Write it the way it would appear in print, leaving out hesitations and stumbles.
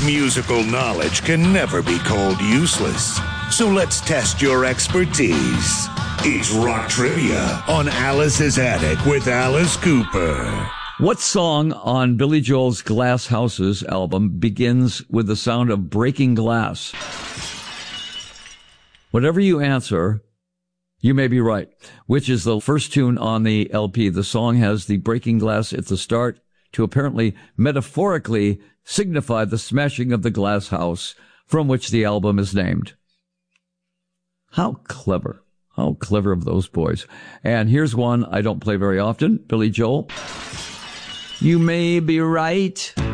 Musical knowledge can never be called useless. So let's test your expertise. It's Rock Trivia on Alice's Attic with Alice Cooper. What song on Billy Joel's Glass Houses album begins with the sound of breaking glass? Whatever you answer, you may be right. Which is the first tune on the LP? The song has the breaking glass at the start to apparently metaphorically signify the smashing of the glass house from which the album is named. How clever. How clever of those boys. And here's one I don't play very often. Billy Joel. You may be right.